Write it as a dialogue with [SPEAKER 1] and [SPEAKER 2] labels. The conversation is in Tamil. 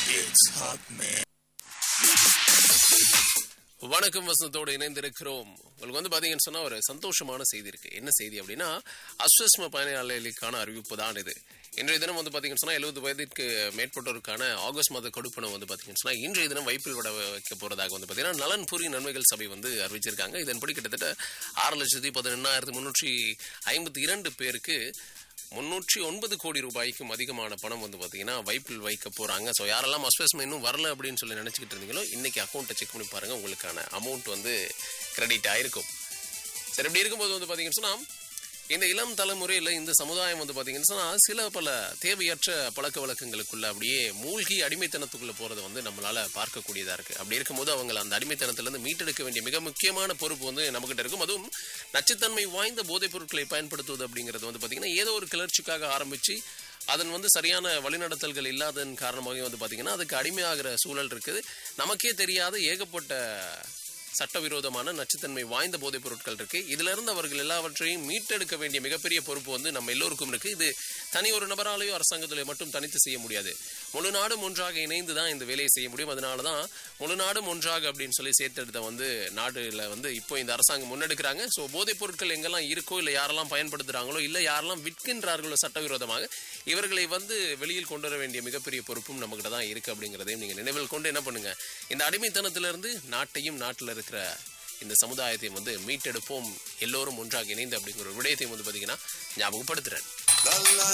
[SPEAKER 1] It's hot, man.
[SPEAKER 2] வணக்கம் வசந்தத்தோடு இணைந்திருக்கிறோம். உங்களுக்கு பாத்தீங்கன்னு சொன்னா ஒரு சந்தோஷமான செய்தி இருக்கு. என்ன செய்தி அப்படின்னா, அஸ்வஸ்ம பயனாளிகளுக்கான அறிவிப்பு தான் இது. இன்றைய தினம் பாத்தீங்கன்னு சொன்னா 70 வயதிற்கு மேற்பட்டோருக்கான ஆகஸ்ட் மாத கொடுப்பனை பாத்தீங்கன்னு சொன்னா இன்றைய தினம் வைப்பில் விட வைக்க போறதாக பாத்தீங்கன்னா நலன்புரி நன்மைகள் சபை அறிவிச்சிருக்காங்க. இதன்படி கிட்டத்தட்ட 6,11,352 பேருக்கு 309 கோடி ரூபாய்க்கும் அதிகமான பணம் பாத்தீங்கன்னா வைப்பில் வைக்க போறாங்க. சோ யாரெல்லாம் அஸ்வஸ்ம இன்னும் வரல அப்படின்னு சொல்லி நினைச்சுக்கிட்டு இருந்தீங்களோ இன்னைக்கு அக்கௌண்ட்டை செக் பண்ணி பாருங்க, உங்களுக்கான அமௌண்ட் கிரெடிட் ஆயிருக்கும். சரி, இப்படி இருக்கும்போது பாத்தீங்கன்னு சொன்னா இந்த இளம் தலைமுறையில இந்த சமுதாயம் பாத்தீங்கன்னு சொன்னா சில பல தேவையற்ற பழக்க வழக்கங்களுக்குள்ள அப்படியே மூழ்கி அடிமைத்தனத்துக்குள்ள போறதை நம்மளால பார்க்கக்கூடியதா இருக்கு. அப்படி இருக்கும்போது அவங்க அந்த அடிமைத்தனத்துல இருந்து மீட்டெடுக்க வேண்டிய மிக முக்கியமான பொறுப்பு நம்மகிட்ட இருக்கும். அதுவும் நச்சுத்தன்மை வாய்ந்த போதைப் பொருட்களை பயன்படுத்துவது அப்படிங்கிறது பாத்தீங்கன்னா ஏதோ ஒரு கிளர்ச்சிக்காக ஆரம்பிச்சு அதன் சரியான வழிநடத்தல்கள் இல்லாதன் காரணமாக பாத்தீங்கன்னா அதுக்கு அடிமையாகிற சூழல் இருக்குது. நமக்கே தெரியாத ஏகப்பட்ட சட்டவிரோதமான நச்சுத்தன்மை வாய்ந்த போதைப் பொருட்கள் இருக்கு. இதுல இருந்து அவர்கள் எல்லாவற்றையும் மீட்டெடுக்க வேண்டிய மிகப்பெரிய பொறுப்பு நம்ம எல்லோருக்கும் இருக்கு. இது தனி ஒரு நபராலேயோ அரசாங்கத்திலேயோ மட்டும் தனித்து செய்ய முடியாது. முழு நாடும் ஒன்றாக இணைந்துதான் இந்த வேலையை செய்ய முடியும். அதனாலதான் முழு நாடும் ஒன்றாக அப்படின்னு சொல்லி சேர்த்தெடுத்த நாடுல இப்போ இந்த அரசாங்கம் முன்னெடுக்கிறாங்க. ஸோ போதைப் பொருட்கள் எங்கெல்லாம் இருக்கோ இல்ல யாரெல்லாம் பயன்படுத்துறாங்களோ இல்ல யாரெல்லாம் விற்கின்றார்களோ சட்டவிரோதமாக இவர்களை வெளியில் கொண்டு வர வேண்டிய மிகப்பெரிய பொறுப்பும் நம்மகிட்ட தான் இருக்கு. அப்படிங்கிறதையும் நீங்க நினைவில் கொண்டு என்ன பண்ணுங்க, இந்த அடிமைத்தனத்திலிருந்து நாட்டையும் நாட்டில் இருக்கிற இந்த சமுதாயத்தையும் மீட்டெடுப்போம் எல்லோரும் ஒன்றாக இணைந்து அப்படிங்கிற ஒரு விடயத்தையும் பாத்தீங்கன்னா ஞாபகப்படுத்துறேன்.